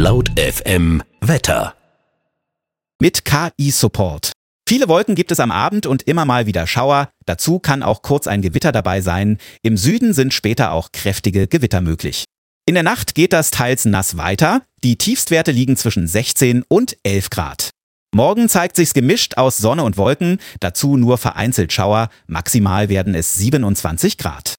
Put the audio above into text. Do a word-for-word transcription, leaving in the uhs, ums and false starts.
Laut F M Wetter. Mit K I-Support. Viele Wolken gibt es am Abend und immer mal wieder Schauer. Dazu kann auch kurz ein Gewitter dabei sein. Im Süden sind später auch kräftige Gewitter möglich. In der Nacht geht das teils nass weiter. Die Tiefstwerte liegen zwischen sechzehn und elf Grad. Morgen zeigt sich's gemischt aus Sonne und Wolken, dazu nur vereinzelt Schauer. Maximal werden es siebenundzwanzig Grad.